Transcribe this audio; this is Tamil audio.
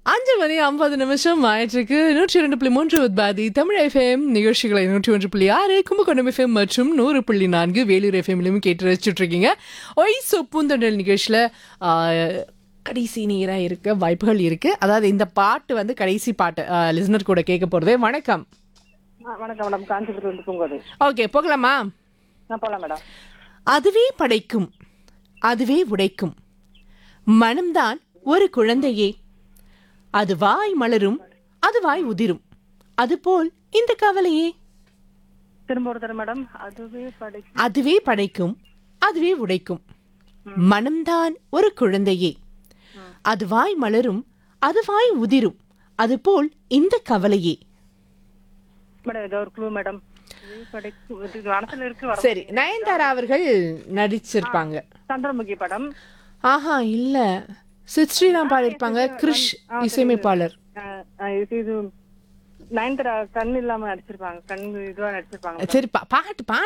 5:50 ஆயிற்றுக்கு 102.3 பாதி தமிழ் எஃப்எம் நிகழ்ச்சிகளை 101.6 கும்பகோணம் எஃப்எம் மற்றும் 100.4 வேலூர் எஃப்எம்லையும் கேட்டு ரசிச்சுட்டு இருக்கீங்க. ஒய் சொப்புந்தொண்டல் நிகழ்ச்சியில் கடைசி நேராக இருக்க வாய்ப்புகள் இருக்கு. அதாவது இந்த பாட்டு வந்து கடைசி பாட்டு லிசனர் கூட கேட்க போறது. வணக்கம். வணக்கம் மேடம். காஞ்சிபுரம் வந்து பூங்கோதை. ஓகே, போகலாமா? போகலாம் மேடம். அதுவே படைக்கும், அதுவே உடைக்கும், மனம்தான் ஒரு குழந்தையே, அது வாய் மலரும், அது வாய் உதிரும், அதுபோல் இந்த கவலையே. திரும்ப ஒரு தரம் மேடம். அதுவே படைக்கும், அதுவே படைக்கும், அதுவே உடைக்கும், மனம்தான் ஒரு குழந்தையே, அது வாய் மலரும், அது வாய் உதிரும், அதுபோல் இந்த கவலையே. மேடம் ஏதோ ஒரு க்ளூ மேடம். அதுவே படைக்கும், இது மனசுல இருக்கு. சரி, நயன்தாரா அவர்கள் நடிச்சிருப்பாங்க. சந்திரமுகி படம். ஆஹா, இல்ல, சித்ஸ்ரீராம் பாடிருப்பாங்க. கிருஷ் இசையமைப்பாளர். இது நயன்தாரா கண் இல்லாம நடிச்சிருப்பாங்க. கண் இதுவா நடிச்சிருப்பாங்க. சரி, பாட்டு